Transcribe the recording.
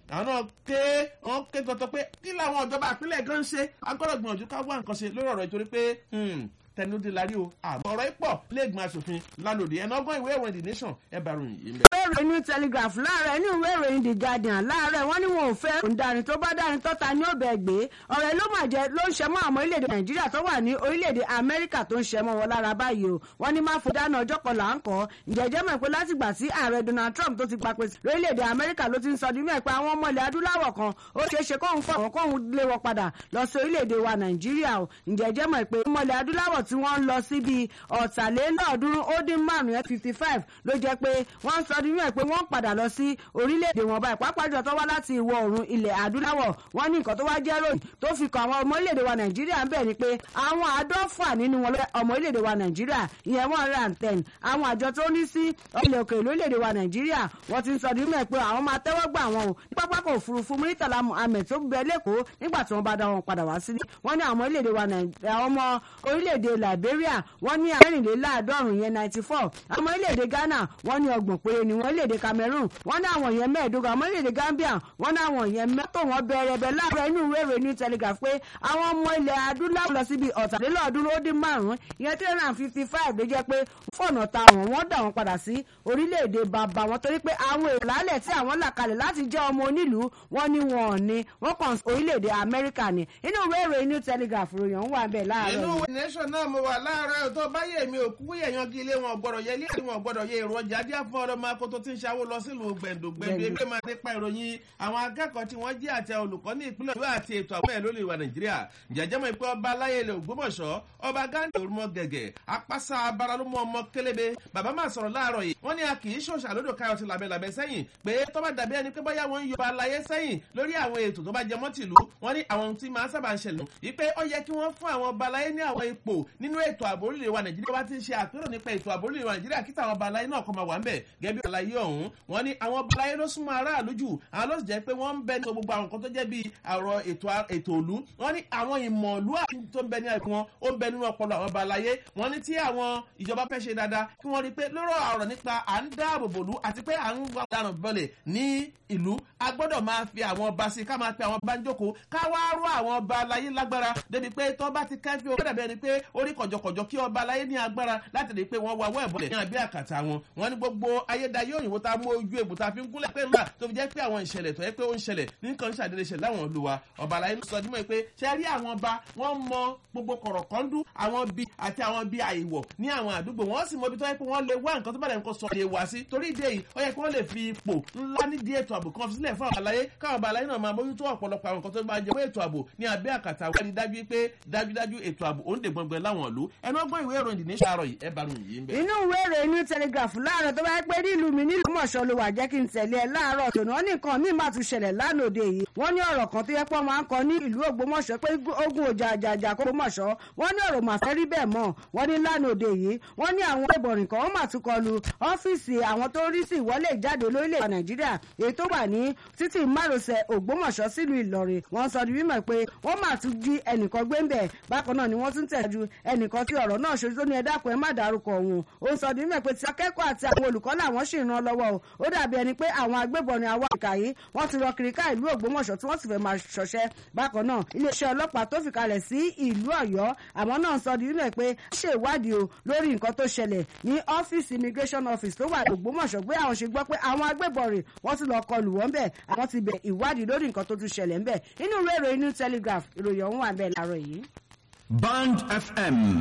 àwọn náà wọ́n ké tọ́tọ́ pé kí làwọn ìjọba ìpínlẹ̀ gan ṣe agbọ́dọ̀ gbìyànjú ká wá nǹkan ṣe lórí ọ̀rọ̀ ìtorí pé tẹnudí la rí o àmọ́ ọ̀rọ̀ ipò lẹ́gbọ̀n aṣòfin lálòdì ẹ̀nàgbọ́n ìwé ìròyìn The Nation ẹ̀ bá ròyìn yìí ń bẹ̀. ìwé ìròyìn New Telegraph láàárọ̀ ní ìwé ìròyìn The Guardian láàárọ̀ wọ́n ní wọn ò fẹ́ òǹdarin tó bá dárin tọ́ta ní òbẹ̀ gbé ọ̀rẹ́ ló mà jẹ́ ló ń ṣe mọ́ àwọn orílẹ̀-èdè Nàìjíríà tó wà ní orílẹ̀-èdè Amẹ́ríkà tó ń ṣe mọ́ wọn lára báyìí o wọ́n ní máa fòdáná ọjọ́ kan là ń kọ́ ǹjẹ́jẹ́ mọ̀ pé látìgbà tí ààrẹ Donald Trump tó ti papè lórílẹ̀-èdè Amẹ́ríkà ló ti ń sọ nínú ẹ̀ pé àwọn ọmọ ilẹ̀ adúláwọ̀ kan ó ṣeé ṣe kóhun pọ̀ wọ́n kóhun lé wọn padà lọ sí orílẹ̀-èdè wa Nàìjíríà o ǹjẹ́jẹ́ mọ̀ pé ọmọ ilẹ̀ adúláwọ̀ tí wọ́n ń lọ sí bíi 455 ló jẹ́ pé wọ́n ń sọ nínú ẹ̀ pé wọ́n padà lọ sí orílẹ̀-èdè wọn báyìí pàápàá jọ tó wá láti ìwọ̀ oòrùn ilẹ̀ adúláwọ̀ wọ́n ní nǹkan tó wá jẹ́ ròyìn tó fi kàn àwọn ọmọ orílẹ̀-èdè wa Nàìjíríà ń bẹ̀ ni pé àwọn 150 nínú wọn ọmọ orílẹ̀-èdè wa Nàìjíríà ìyẹn 110 àwọn àjọ tó ní sí ilẹ̀ òkèèrè lórílẹ̀-èdè wa Nàìjíríà wọ́n ti ń sọ nínú ẹ̀ pé àwọn máa tẹ́wọ́ gbà wọn o ní pápákọ̀ òfurufú Murtala Muhammed tó bẹ lẹ́kọ̀ọ́ nígbà tí wọ́n bá dá wọn padà wá sílé wọ́n ní àwọn ọmọ orílẹ̀-èdè Liberia wọ́n ní 94 yẹn 94 ọmọ orílẹ̀-èdè Ghana wọ́n ní 30 péré ni wọ́n orílẹ̀-èdè Cameroon wọ́n ní àwọn yẹn 15 ọmọ orílẹ̀-èdè Gambia wọ́n ní àwọn yẹn mẹ́tò wọn bẹ̀rẹ̀ láàárọ̀ inú ìwé ìròyìn New Telegraph pé àwọn ọmọ ilẹ̀ adúláwọ̀ lọ síbi 415 ìyẹn 355 ló jẹ́ pé fọ̀nà ta wọ́n dà wọ́n padà sí orílẹ̀-èdè bàbá wọn torí pé àwọn èrò lálẹ̀ tí àwọn là kalẹ̀ láti jẹ́ ọmọ onílùú wọn ní wọn ò ní wọ́n kàn orílẹ̀-èdè Amẹ́ríkà ni inú ìwé ìròyìn New Telegraph ròyìn wà bẹ́ẹ̀ láàárọ̀ inú ìwé Nation náà mo wà láàárọ̀ tó bá yẹ mi òkú yẹ̀yàn kí ilé wọn gbọ́dọ̀ yẹ ilé wọn gbọ́dọ̀ yẹ èrò ọjà díẹ̀ fún ọ̀rọ̀ máa kó tó ti ń ṣàwó lọ sílùú gbẹ̀ndògbẹ̀ndò ẹgbẹ́ máa nípa ìròyìn àwọn akẹ́kọ̀ọ́ tí wọ́n jí àti olùkọ́ ní ìpínlẹ̀ Ọ̀yọ́ àti ètò àwọn ẹ̀ lórí ìwà Nàìjíríà jẹ́jẹ́ mọ̀ pé ọba aláyẹlẹ̀ Ògbómọ̀ṣọ́ ọba Gándé orúmọ gẹ̀gẹ̀ apáṣá abara ló mú ọmọ kélébé bàbá máa sọ̀rọ̀ láàárọ̀ yìí wọ́n ní a kì í ṣòṣà lódò káyọ̀ ti làbẹ̀làbẹ̀ sẹ́yìn pé tó bá dàbí ẹni pé bóyá wọ́n ń yọ aláyé sẹ́yìn lórí àwọn ètò tó bá jẹ mọ́ tìlú wọ́n ní àwọn tí máa sábà ń ṣẹlẹ̀ wípé ó yẹ kí wọ́n fún àwọn ọba aláyé ní àwọn ipò nínú ètò ààbò orílẹ̀ wa Nàìjíríà wá ti ń ṣe àpérò nípa ètò ààbò orílẹ̀ wa Nàìjíríà kí táwọn ọba aláyé náà kọ́ máa wà ń bẹ̀ gẹ́gẹ́ bí àlàyé ọ̀hún wọ́n ní àwọn ọba aláyé ló súnmọ́ aráàlú jù àwọn ló sì jẹ́ pé wọ́n ń bẹ ní gbogbo àwọn nǹkan tó jẹ́ bí ọ̀rọ̀ ètò òlú wọ́n ní àwọn ìmọ̀lú àti tó ń bẹ ní àìkú wọn ó ń bẹ nínú ọpọlọ àwọn ọba aláyé wọ́n ní tí àwọn ìjọba fẹ́ ṣe dáadáa kí wọ́n rí pé lọ́rọ̀ ọ̀rọ̀ nípa à ń dáàbò bòlú àti pé à ń wá ọ̀daràn bọ̀lẹ̀ ní ìlú a gbọ́dọ̀ máa fi àwọn ọba sí ká máa pe àwọn ọba ń jókòó ká wá rú àwọn ọba aláyé lágbára débi pé tó bá ti kẹ́fí ó dàbí ẹni pé orí kọ̀jọ̀kọ̀jọ̀ kí ọba aláyé ní agbára láti rí pé wọ́n wá wọ́ ẹ̀bọ̀lẹ̀ ní àbí àkàtà wọn wọ́n ní gbogbo ayédáyé òyìnbó tá a mú ojú èbò tá a fi ń gúnlẹ̀ pé ńlá tó fi jẹ́ pé àwọn ìṣẹ̀lẹ̀ tó yẹ pé ó ń ṣẹlẹ̀ nǹkan ṣàdédé ṣẹlẹ̀ láwọn olùwà ọba aláyé ló sọ dímọ̀ pé ṣe rí àwọn ọba wọ́n mọ gbogbo kọ̀rọ̀kọ́ndú àwọn bí àti àwọn bí àìwọ̀ ní àwọn àdúgbò wọ́n sì mọ ibi tó yẹ pé wọ́n lè wá nǹkan tó bá dẹ̀ nǹkan sọ lè wá sí torí ìdí èyí ó yẹ kí wọ́n lè fi ipò ńlá nídìí ètò ààbò kan sílẹ̀ fún àwọn àlàyé káwọn ọba àlàyé náà máa mójútó ọ̀pọ̀lọpọ̀ àwọn nǹkan tó máa jẹ́ pé ètò ààbò ní abẹ́ àkàtà wọ́n rí dájú pé dájúdájú ètò ààbò ó ń dè gbọ̀ngbọ̀n láwọn ìlú ẹnu ọgbọ́n ìwé ìròyìn ní sàárọ̀ yìí ẹ bá ròyìn yìí ń bẹ̀. inú ìwé ìròyìn New Telegraph láàárọ̀ tó bá yẹ pé nílùú mi nílùú Mọ̀ṣọ́ ló wà jẹ́ kí n tẹ̀lé ẹ láàárọ̀ tòun wọ́n ní nǹkan míì máa tún ṣẹlẹ̀ lánàá òde yìí wọ́n ní ọ̀rọ̀ kan tó yẹ pé wọ́n máa ń kọ ní ìlú Ògbómọ̀ṣọ́ pé ogun òjàjàjà kó Ògbómọ̀ṣọ́ wọ́n ní ọ̀rọ̀ màá fẹ́ rí bẹ́ẹ̀ mọ́ wọ́n ní lánàá òde yìí wọ́n ní àwọn ìbọ̀rìn kan wọ́n máa tún kọlu ọ́fíìsì àwọn tó ń rí sí ìwọlé ìjáde lórílẹ̀ Nàìjíríà èyí tó wà ní títì márosẹ̀ Ògbómọ̀ṣọ́ sílùú Ìlọrin wọ́n sọ di mímọ̀ pé wọ́n máa tún jí ẹnìkan gbé ń bẹ̀ bákan náà ni wọ́n tún tẹ̀jú ẹnìkan tí ọ̀rọ̀ náà ṣojú tó ní ẹ dákun ẹ má dárúkọ òun ó sọ di mímọ̀ pé tí akẹ́kọ̀ọ́ àti àwọn olùkọ́ làwọn sì ràn lọ́wọ́ o ó dàbí ẹni pé àwọn agbébọn ni àwọn àkà yìí wọ́n ti rọ kiri ká ìlú Ògbómọ̀ṣọ́ tí wọ́n sì fẹ́ máa ṣọṣẹ́ bákan náà iléeṣẹ́ ọlọ́pàá tó fi kalẹ̀ sí ìlú Ọ̀yọ́ àwọn náà sọ di mímọ̀ pé ṣe ìwádìí o lórí nǹkan tó ṣẹlẹ̀ ní ọ́fíìsì immigration office tó wà Ògbómọ̀ṣọ́ pé àwọn ṣe gbọ́ pé àwọn agbébọn rẹ̀ wọ́n ti lọ kọlù wọ́n bẹ̀ àwọn ti bẹ̀ ìwádìí lórí nǹkan tó tún ṣẹlẹ̀ ń bẹ̀ inú ìwé ìròyìn New Telegraph ìròyìn ọ̀hún wà bẹ́ẹ̀ láàárọ̀ yìí. Band FM